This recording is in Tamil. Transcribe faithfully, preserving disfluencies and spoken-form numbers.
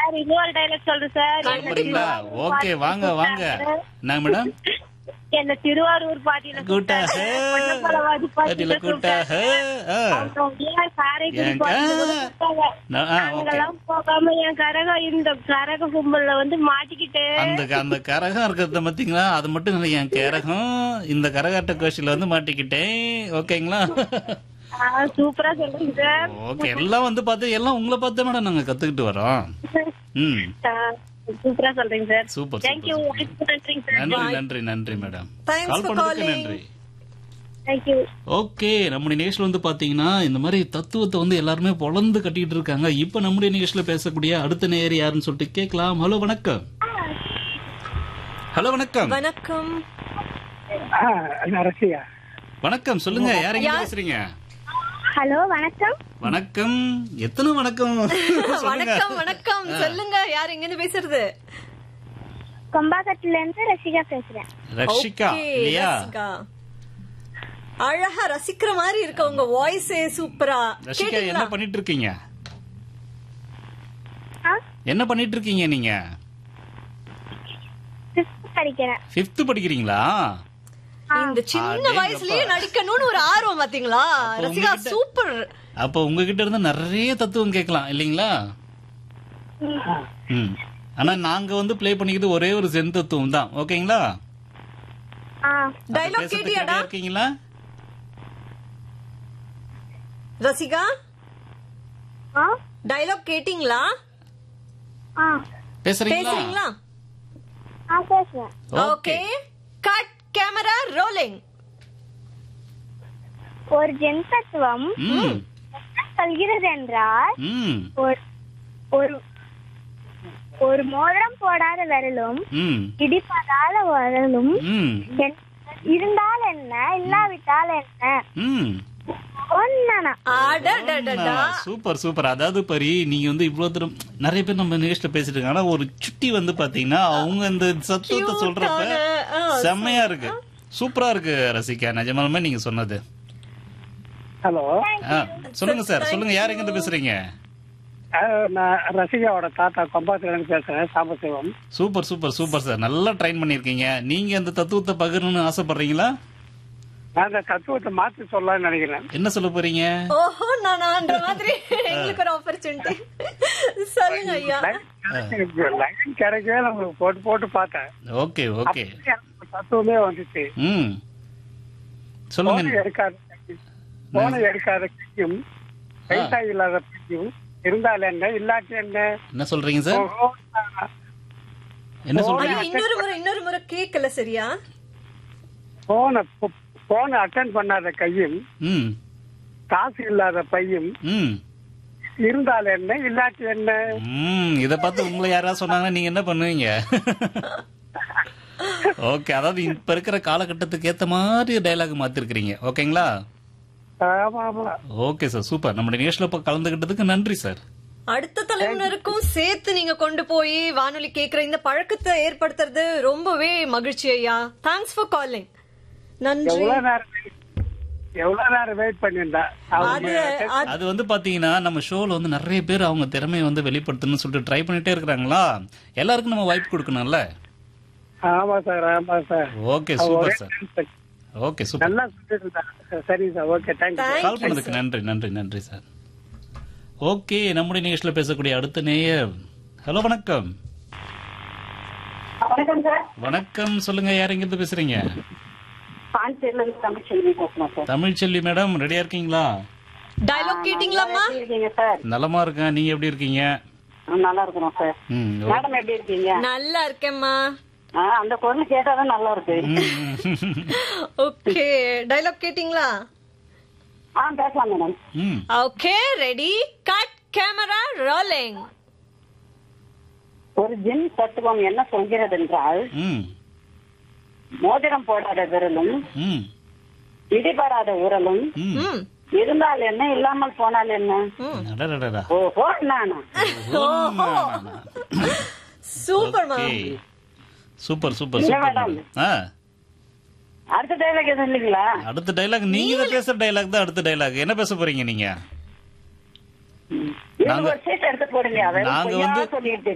சார் இன்னொரு டைலாக் சொல்றேன் சார். அப்படிங்களா? ஓகே, வாங்க வாங்க. என்ன மேடம்? என்ன திருவாரூர் பாட்டியில கூட்டா ஹே பாட்டியில கூட்டா ஹே போகாம என் கரகம் இந்த கரக கும்பல்ல வந்து மாட்டிக்கிட்டேன். அந்த அந்த கரகம் இருக்கிறத பாத்தீங்களா? அது மட்டும் இல்லை, என் கரகம் இந்த கரகாட்ட கோஷில வந்து மாட்டிக்கிட்டேன். ஓகேங்களா? சூப்பரா சொல்றீங்க சார். ஓகே, எல்லாம் வந்து பார்த்து எல்லாம் உங்களை பார்த்து மேடம் நாங்க கத்துக்கிட்டு வரோம். ம் சூப்பரா சொல்றீங்க சார். சூப்பர். Thank you. நன்றி நன்றி நன்றி மேடம். Thanks for calling. நன்றி. Thank you. ஓகே, நம்முடைய நிகழ்ச்சியில வந்து பாத்தீங்கன்னா இந்த மாதிரி தத்துவத்தை வந்து எல்லாருமே பொளந்து கட்டிட்டு இருக்காங்க. இப்ப நம்முடைய நிகழ்ச்சியில பேசக்கூடிய அடுத்த நேயர் யாருன்னு சொல்லிட்டு கேட்கலாம். ஹலோ வணக்கம். ஹலோ வணக்கம். வணக்கம். ரசிகா வணக்கம், சொல்லுங்க, யார் எங்க பேசுறீங்க? ஹலோ வணக்கம். வணக்கம். எத்தனை வணக்கம்? வணக்கம் வணக்கம். சொல்லுங்க, யார் எங்க இருந்து பேசுறது? கொம்பாக்கத்துல இருந்து ரசிகா பேசுறேன். ரஷிகா Okay, இல்லையா? ரசிகா. அழகா ரசிக்கிற மாதிரி இருக்க உங்க வாய்ஸே சூப்பரா. ரஷிகா, என்ன பண்ணிட்டு இருக்கீங்க? ஆ? என்ன பண்ணிட்டு இருக்கீங்க நீங்க? ஃபிஃப்த் படிக்கிறேன். ஃபிஃப்த் படிக்கிறீங்களா? இந்த சின்ன அடேங்கப்பா. வயசுலயே நடிக்கணும்னு ஒரு ஆர்வம் பாத்தீங்களா? அப்ப ரசிகா உங்ககிட்ட- சூப்பர். அப்ப உங்ககிட்ட இருந்து நிறைய தத்துவம் கேட்கலாம் இல்லீங்களா? ம். ஆனா நாங்க வந்து ப்ளே பண்ணிக்கிட்டு ஒரே ஒரு சென் தத்துவம் தான். ஓகேங்களா? ஆ டைலாக் பேசுறதுக்கு கேட்டியாடா ready-ஆ இருக்கீங்களா? ரசிகா? ஆ டைலாக் கேட்டிங்களா? ஆ பேசுறீங்களா? பேசுறீங்களா? ஆ பேசுறேன். Okay, cut camera rolling. ஒரு ஜென் தத்துவம் ம். சொல்கிறது என்றால் ம். ஒரு ஒரு- ஒரு மோதிரம் போடாத விரலும் ம். இடிப்பதால விரலும் ம். என்- இருந்தால் என்ன இல்லாவிட்டால் என்ன ம். ஒன்னா. அடடடடா. Super super. அதாவது பரி, நீங்க வந்து இவ்வளவு தூரம் நிறைய பேர் நம்ம நிகழ்ச்சியில பேசிட்டு இருக்காங்க. ஆனா ஒரு சுட்டி வந்து பாத்தீங்கன்னா அவங்க இந்த சத்துவத்தை சொல்றப்ப Cute-ஆன, ஆ, செம்மையா இருக்கு, சூப்பரா இருக்கு ரசிகா. நிஜமாலுமே நீங்க சொன்னது. ஹலோ, ஆ, சொல்லுங்க சார், சொல்லுங்க, யார் எங்க இருந்து பேசுறீங்க? நான் ரசிகாவோட தாத்தா கொம்பாத்துல இருந்து பேசுறேன், Sambasivam. Super super super sir, நல்லா ட்ரைன் பண்ணிருக்கீங்க. நீங்க அந்த தத்துவத்தை பகிரணும்னு ஆசைப்படுறீங்களா? நான் அந்த தத்துவத்தை மாத்தி சொல்லலாம்னு நினைக்கிறேன். என்ன சொல்ல போறீங்க? ஓஹோ, நானான்ற மாதிரி எங்களுக்கு ஒரு ஆப்பர்ச்சுனிட்டி. சொல்லுங்க ஐயா. லைன் கிடைக்கவே நம்ம போட்டு போட்டு பார்த்தேன். Okay okay. அப்படியே எனக்கு ஒரு தத்துவமே வந்துச்சு. ம், போனை சொல்லுங்க. எடுக்காத போனை எடுக்காத கையும் பைசா இல்லாத கையும் இருந்தால் என்ன இல்லாட்டி என்ன? என்ன சொல்றீங்க சார்? ஓஹோ, என்ன ஐயா, சொல்றீங்க? இன்னொரு முறை இன்னொரு முறை கேட்கல சரியா? போனை போனை அட்டென்ட் பண்ணாத கையும் ம். காசு இல்லாத பையும் ம். இருந்தால் என்ன இல்லாட்டி என்ன? ம், இத பார்த்து உங்களை யாராவது சொன்னாங்கன்னா நீங்க என்ன பண்ணுவீங்க? ஓகே, அதாவது இப்ப இருக்கிற காலகட்டத்துக்கு ஏத்த மாதிரி டயலாக் மாத்திருக்கீங்க. ஓகேங்களா? ஆமா ஆமா. Okay sir, super. நம்முடைய நிகழ்ச்சியில இப்ப கலந்துகிட்டதுக்கு நன்றி சார். அடுத்த தலைமுறைக்கும் சேர்த்து நீங்க கொண்டு போய் வானொலி கேக்குற இந்த பழக்கத்தை ஏற்படுத்துறது ரொம்பவே மகிழ்ச்சி ஐயா. Thanks for calling. நன்றி. எவ்வளவு நேரம் எவ்வளவு நேரம் வெயிட் பண்ணிருந்தா அது அது- அது வந்து பாத்தீங்கன்னா நம்ம ஷோல வந்து நிறைய பேர் அவங்க திறமையை வந்து வெளிப்படுத்தணும்னு சொல்லிட்டு ட்ரை பண்ணிட்டே இருக்கிறாங்களா. எல்லாருக்கும் நம்ம வாய்ப்பு கொடுக்கணும்ல. ஆமா சார் ஆமா sir. Okay super sir. Okay super. நல்லா சொல்லிட்டு. சரி sir, okay, thank you. Thank call you, பண்ணதுக்கு sir. நன்றி நன்றி நன்றி சார். ஓகே, நம்முடைய நிகழ்ச்சியில பேசக்கூடிய அடுத்த நேயர். ஹலோ வணக்கம். வணக்கம் சார். வணக்கம், சொல்லுங்க, யார் எங்க இருந்து பேசுறீங்க? பாண்டிச்சேரியில இருந்து தமிழ்ச்செல்வி பேசுறேன் சார். தமிழ்ச்செல்வி மேடம், ரெடியா இருக்கீங்களா? டயலாக் கேட்டிங்களாம்மா? எப்படி இருக்கீங்க சார்? நலமா இருக்கேன், நீங்க எப்படி இருக்கீங்க? நல்லா இருக்கிறோம் சார். ம், ஓ- மேடம் எப்படி இருக்கீங்க? நல்லா இருக்கேம்மா. ஆ, அந்த குரல் கேட்டாதான் நல்லா இருக்கு. ம், ஓகே, டயலாக் கேட்டிங்களா? ஆ, பேசலாம் மேடம். ம். Okay, ready, cut camera rolling. ஒரு ஜின் தத்துவம் என்ன சொல்கிறது என்றால், ம், மோதிரம் போடாத விரலும் ம், இடிபடாத உரலும் ம். ம், இருந்தால் என்ன இல்லாமல் போனால் என்ன? ம். அடடடடா. ஓஹோ, நானா? ஓஹோ. சூப்பர்மா. ஓகே. சூப்பர் சூப்பர் இல்ல சூப்பர் மேடம். மேடம். ஆ, அடுத்த டைலாக் எதுவும் இல்லைங்களா? அடுத்த டைலாக் நீங்க தான் பேசுற டைலாக் தான். அடுத்த டைலாக் என்ன பேச போறீங்க நீங்க? எனக்கு ஒரு சீட் எடுத்து போடுங்க. அதை நாங்க பொய்யா வந்து- சொல்லிட்டு